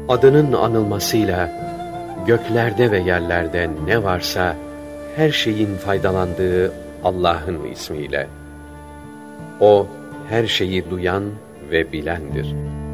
Adının anılmasıyla göklerde ve yerlerde ne varsa her şeyin faydalandığı Allah'ın ismiyle. O her şeyi duyan ve bilendir.